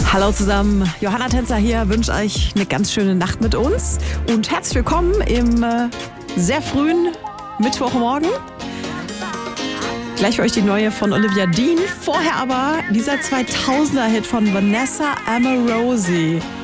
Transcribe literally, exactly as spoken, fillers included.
Hallo zusammen, Johanna Tänzer hier, wünsche euch eine ganz schöne Nacht mit uns und herzlich willkommen im äh, sehr frühen Mittwochmorgen. Gleich für euch die neue von Olivia Dean, vorher aber dieser zweitausender-Hit von Vanessa Amorosi.